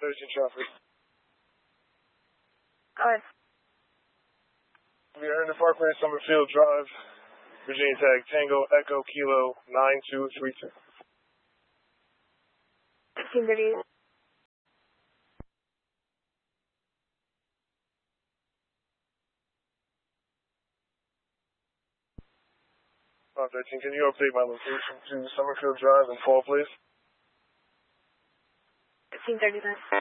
13 traffic. Go ahead. We are in the Parkway, Summerfield Drive, Virginia tag Tango Echo Kilo 9232. 1638. 13, can you update my location to Summerfield Drive and Fall, please? 1639.